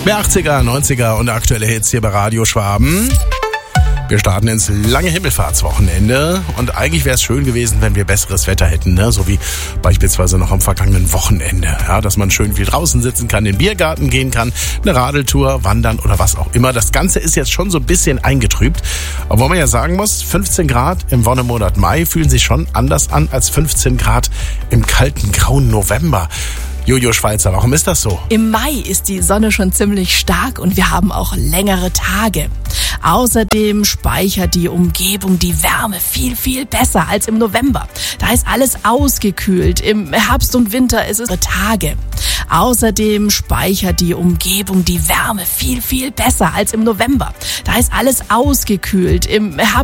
Mehr 80er, 90er und aktuelle Hits hier bei Radio Schwaben. Wir starten ins lange Himmelfahrtswochenende und eigentlich wäre es schön gewesen, wenn wir besseres Wetter hätten, ne? So wie beispielsweise noch am vergangenen Wochenende, ja? Dass man schön viel draußen sitzen kann, in den Biergarten gehen kann, eine Radeltour, wandern oder was auch immer. Das Ganze ist jetzt schon so ein bisschen eingetrübt, obwohl man ja sagen muss, 15 Grad im Wonnemonat Mai fühlen sich schon anders an als 15 Grad im kalten, grauen November. Jojo Schweizer, warum ist das so? Im Mai ist die Sonne schon ziemlich stark und wir haben auch längere Tage. Außerdem speichert die Umgebung die Wärme viel, viel besser als im November. Da ist alles ausgekühlt. Im Herbst und Winter ist es Tage. Außerdem speichert die Umgebung die Wärme viel, viel besser als im November. Da ist alles ausgekühlt. Im Herbst